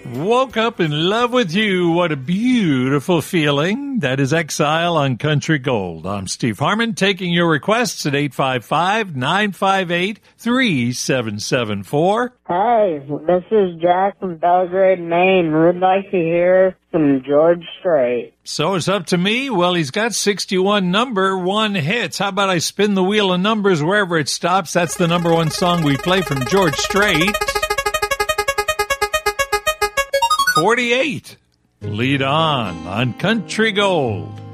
Woke up in love with you. What a beautiful feeling. That is Exile on Country Gold. I'm Steve Harmon, taking your requests at 855-958-3774. Hey, this is Jack from Belgrade, Maine. We'd like to hear some George Strait. So it's up to me? Well, he's got 61 number one hits. How about I spin the wheel of numbers wherever it stops? That's the number one song we play from George Strait. 48. Lead on Country Gold.